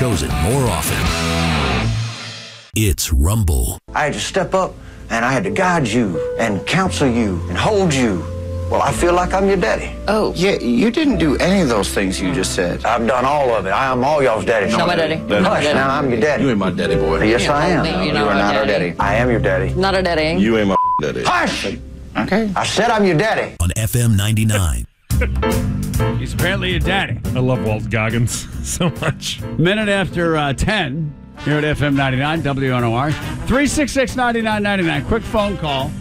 chosen more often. It's Rumble. I had to step up and I had to guide you and counsel you and hold you. Well, I feel like I'm your daddy. Oh. Yeah, you didn't do any of those things you just said. I've done all of it. I am all y'all's daddy. Not my daddy. Hush, now I'm your daddy. You ain't my daddy, boy. Yes, I am. You're You are not our daddy. daddy. I am your daddy. Not a daddy. You ain't my daddy. Hush! Okay. I said I'm your daddy. On FM 99. He's apparently your daddy. I love Walt Goggins so much. Minute after 10 here at FM 99 WNOR. 366-9999. Quick phone call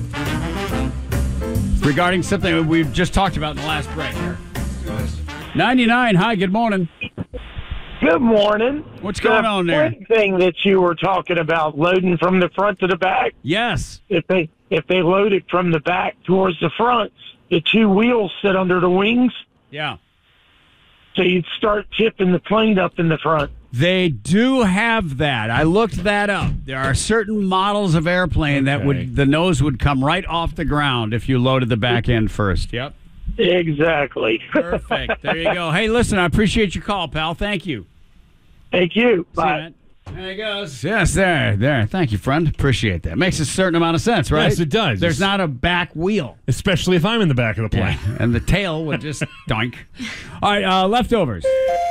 regarding something we've just talked about in the last break here. 99, hi, good morning. Good morning. What's going on there? The thing that you were talking about, loading from the front to the back. Yes. If they load it from the back towards the front, the two wheels sit under the wings, Yeah. so you'd start tipping the plane up in the front. They do have that. I looked that up. There are certain models of airplane that the nose would come right off the ground if you loaded the back end first. Yep. Exactly. Perfect. There you go. Hey, listen, I appreciate your call, pal. Thank you. Thank you. See you, Bye. man. There he goes. Yes, there. Thank you, friend. Appreciate that. Makes a certain amount of sense, right? Yes, it does. There's not a back wheel. Especially if I'm in the back of the plane. Yeah. And the tail would just doink. All right, leftovers.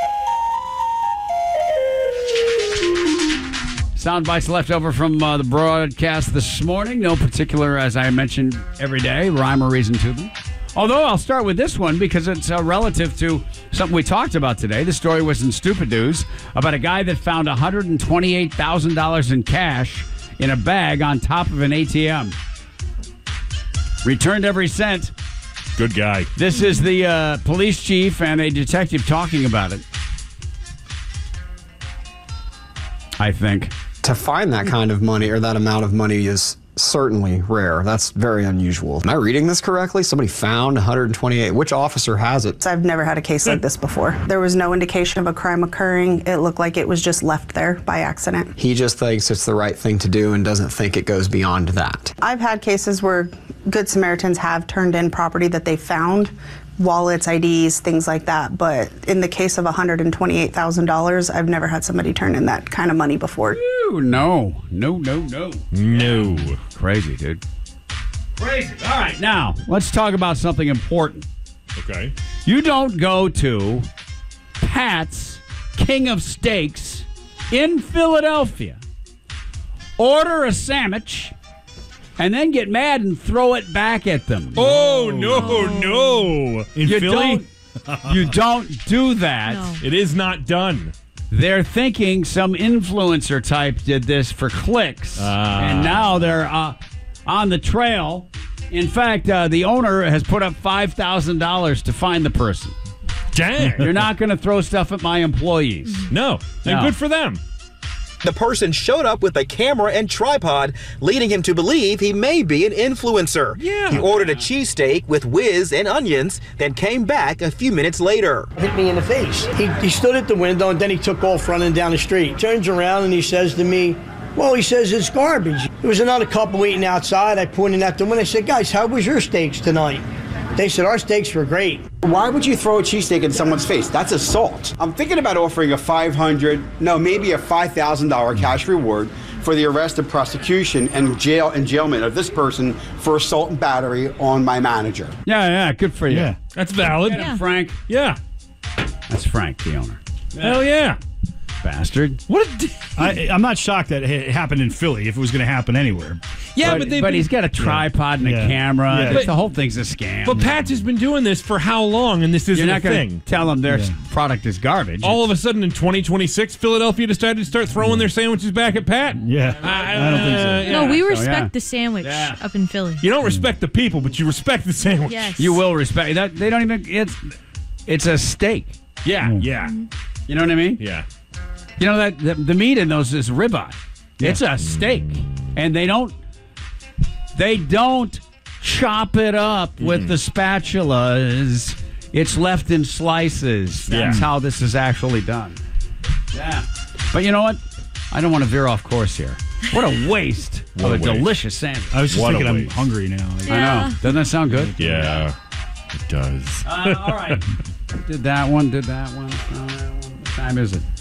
Sound bites left over from the broadcast this morning. No particular, as I mentioned every day, rhyme or reason to them. Although I'll start with this one because it's relative to something we talked about today. The story was in Stupid News about a guy that found $128,000 in cash in a bag on top of an ATM. Returned every cent. Good guy. This is the police chief and a detective talking about it. I think. To find that kind of money or that amount of money is certainly rare. That's very unusual. Am I reading this correctly? Somebody found 128. Which officer has it? I've never had a case like this before. There was no indication of a crime occurring. It looked like it was just left there by accident. He just thinks it's the right thing to do and doesn't think it goes beyond that. I've had cases where Good Samaritans have turned in property that they found, wallets, IDs, things like that. But in the case of $128,000, I've never had somebody turn in that kind of money before. Ooh, no. No. Crazy, dude. Crazy. All right, now, let's talk about something important. Okay. You don't go to Pat's King of Steaks in Philadelphia, order a sandwich, and then get mad and throw it back at them. Oh, no. In Philly? You don't do that. No. It is not done. They're thinking some influencer type did this for clicks, and now they're on the trail. In fact, the owner has put up $5,000 to find the person. Dang. You're not going to throw stuff at my employees. No. And No. good for them. The person showed up with a camera and tripod, leading him to believe he may be an influencer. Yeah. He ordered a cheesesteak with whiz and onions, then came back a few minutes later. Hit me in the face. He stood at the window and then he took off running down the street. Turns around and he says to me, well, he says it's garbage. There was another couple waiting outside. I pointed at them and I said, guys, how was your steaks tonight? They said, our steaks were great. Why would you throw a cheesesteak in someone's face? That's assault. I'm thinking about offering maybe a $5,000 cash reward for the arrest and prosecution and enjailment of this person for assault and battery on my manager. Yeah, good for you. Yeah. That's valid. Get him, Frank. Yeah. That's Frank, the owner. Hell yeah. Bastard. What I'm not shocked that it happened in Philly if it was going to happen anywhere. Yeah, but he's got a tripod and a camera. Yeah. The whole thing's a scam. But Pat's has been doing this for how long, and this isn't You're a not going thing? to tell them their product is garbage. All of a sudden in 2026, Philadelphia decided to start throwing their sandwiches back at Pat? Yeah. I don't think so. No, we respect the sandwich up in Philly. You don't respect the people, but you respect the sandwich. Yes. You will respect that. They don't even. It's a steak. Yeah. You know what I mean? Yeah. You know that the meat in those is ribeye. It's a steak, and they don't chop it up with the spatulas. It's left in slices. That's how this is actually done. Yeah. But you know what? I don't want to veer off course here. What a waste of a delicious sandwich. I was just thinking I'm hungry now. I know. Doesn't that sound good? Yeah, it does. All right. Did that one. What time is it?